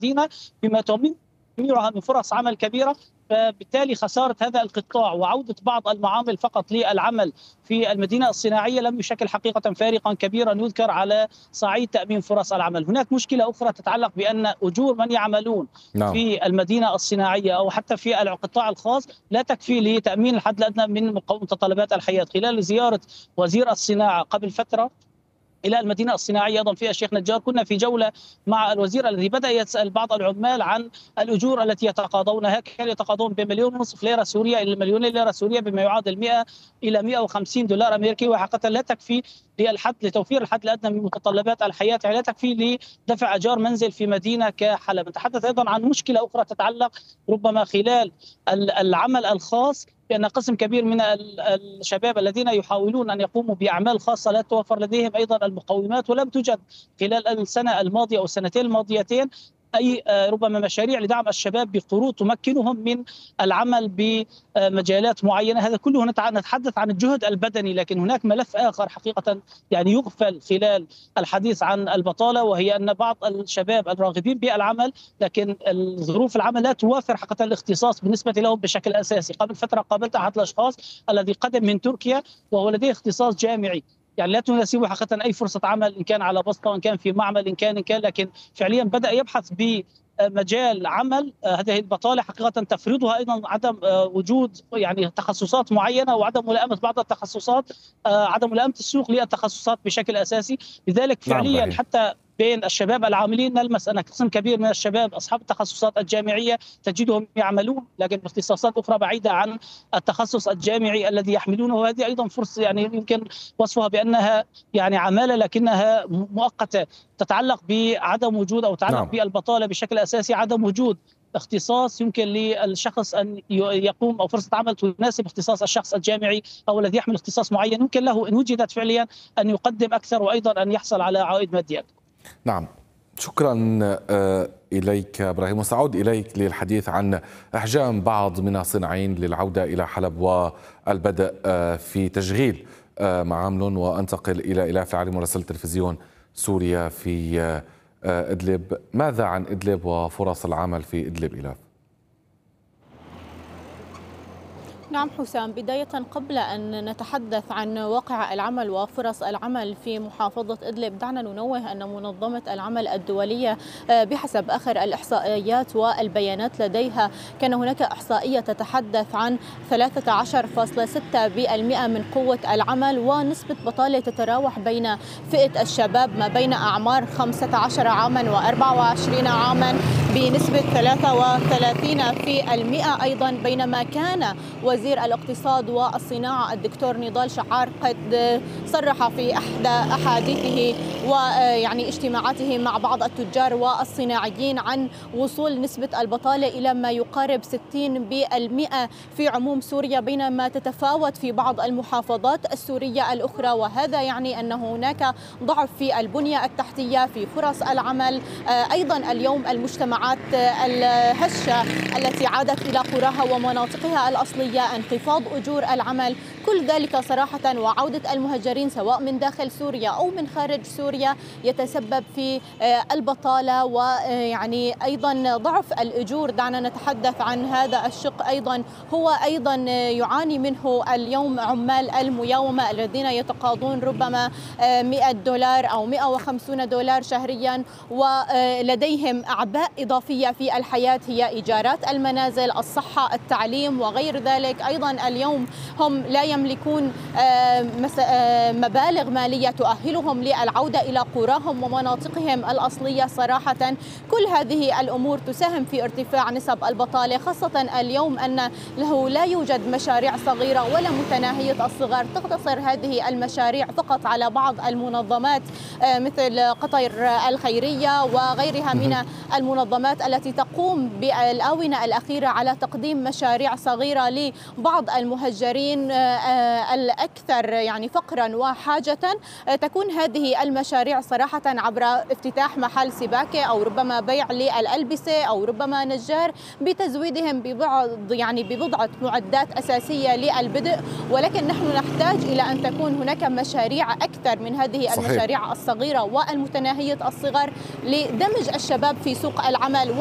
المدينة بما تضمنها من فرص عمل كبيرة. فبالتالي خسارة هذا القطاع وعودة بعض المعامل فقط للعمل في المدينة الصناعية لم يشكل حقيقة فارقا كبيرا يذكر على صعيد تأمين فرص العمل. هناك مشكلة أخرى تتعلق بأن أجور من يعملون في المدينة الصناعية أو حتى في القطاع الخاص لا تكفي لتأمين الحد الأدنى من متطلبات الحياة. خلال زيارة وزير الصناعة قبل فترة إلى المدينة الصناعية أيضا في الشيخ نجار، كنا في جولة مع الوزير الذي بدأ يسأل بعض العمال عن الأجور التي يتقاضونها. كانوا يتقاضون ب1.5 مليون ليرة سورية إلى 2 مليون ليرة سورية بما يعادل 100 إلى 150 دولار أمريكي، وحقيقة لا تكفي لتوفير الحد الأدنى من متطلبات الحياة، يعني لا تكفي لدفع أجار منزل في مدينة كحلب. نتحدث أيضا عن مشكلة أخرى تتعلق ربما خلال العمل الخاص، بأن قسم كبير من الشباب الذين يحاولون أن يقوموا بأعمال خاصة لا توفر لديهم أيضا المقومات، ولم توجد خلال السنة الماضية أو السنتين الماضيتين أي ربما مشاريع لدعم الشباب بقروض تمكنهم من العمل بمجالات معينة. هذا كله نتحدث عن الجهد البدني، لكن هناك ملف آخر حقيقة يعني يغفل خلال الحديث عن البطالة، وهي أن بعض الشباب الراغبين بالعمل لكن ظروف العمل لا توافر حقيقة الاختصاص بالنسبة لهم بشكل أساسي. قبل فترة قابلت أحد الأشخاص الذي قدم من تركيا وهو لديه اختصاص جامعي، يعني لا تناسبه حقيقة أي فرصة عمل إن كان على بسطة وإن كان في معمل إن كان لكن فعليا بدأ يبحث بمجال عمل. هذه البطالة حقيقة تفرضها أيضا عدم وجود يعني تخصصات معينة وعدم ملائمة بعض التخصصات، عدم ملائمة السوق للتخصصات بشكل أساسي. لذلك فعليا حتى بين الشباب العاملين نلمس أن قسم كبير من الشباب أصحاب التخصصات الجامعية تجدهم يعملون لكن باختصاصات أخرى بعيدة عن التخصص الجامعي الذي يحملونه، وهذه أيضا فرصة يعني يمكن وصفها بأنها يعني عمالة لكنها مؤقتة تتعلق بعدم وجود أو تتعلق بالبطالة بشكل أساسي، عدم وجود اختصاص يمكن للشخص أن يقوم أو فرصة عمل تناسب اختصاص الشخص الجامعي أو الذي يحمل اختصاص معين يمكن له إن وجدت فعليا أن يقدم أكثر وأيضا أن يحصل على عوائد مادية. نعم، شكرا إليك إبراهيم، وسأعود إليك للحديث عن إحجام بعض من الصناعيين للعودة إلى حلب والبدء في تشغيل معاملهم، وأنتقل إلى إلاف العلي مراسل تلفزيون سوريا في إدلب. ماذا عن إدلب وفرص العمل في إدلب إلاف؟ نعم حسام، بداية قبل أن نتحدث عن واقع العمل وفرص العمل في محافظة إدلب دعنا ننوه أن منظمة العمل الدولية بحسب آخر الإحصائيات والبيانات لديها كان هناك إحصائية تتحدث عن 13.6% من قوة العمل، ونسبة بطالة تتراوح بين فئة الشباب ما بين أعمار 15 عاما و24 عاما بنسبة 33% أيضا، بينما كان وزير الاقتصاد والصناعة الدكتور نضال شعار قد صرح في إحدى أحاديثه ويعني اجتماعاته مع بعض التجار والصناعيين عن وصول نسبة البطالة إلى ما يقارب 60% في عموم سوريا، بينما تتفاوت في بعض المحافظات السورية الأخرى، وهذا يعني أن هناك ضعف في البنية التحتية في فرص العمل. أيضا اليوم المجتمعات الهشة التي عادت إلى قراها ومناطقها الأصلية، انخفاض أجور العمل، كل ذلك صراحة وعودة المهاجرين سواء من داخل سوريا أو من خارج سوريا يتسبب في البطالة ويعني أيضا ضعف الأجور. دعنا نتحدث عن هذا الشق أيضا، هو أيضا يعاني منه اليوم عمال المياومة الذين يتقاضون ربما 100 دولار أو 150 دولار شهريا، ولديهم أعباء إضافية في الحياة هي إيجارات المنازل، الصحة، التعليم وغير ذلك. أيضا اليوم هم لا يملكون مبالغ مالية تؤهلهم للعودة إلى قراهم ومناطقهم الأصلية. صراحة كل هذه الأمور تساهم في ارتفاع نسب البطالة، خاصة اليوم أن له لا يوجد مشاريع صغيرة ولا متناهية الصغر. تقتصر هذه المشاريع فقط على بعض المنظمات مثل قطر الخيرية وغيرها من المنظمات التي تقوم بالآونة الأخيرة على تقديم مشاريع صغيرة لبعض المهجرين الأكثر يعني فقرا وحاجة. تكون هذه المشاريع صراحة عبر افتتاح محل سباكة أو ربما بيع للألبسة أو ربما نجار بتزويدهم ببضعة معدات أساسية للبدء، ولكن نحن نحتاج إلى أن تكون هناك مشاريع أكثر من هذه المشاريع الصغيرة والمتناهية الصغر لدمج الشباب في سوق العمل العمل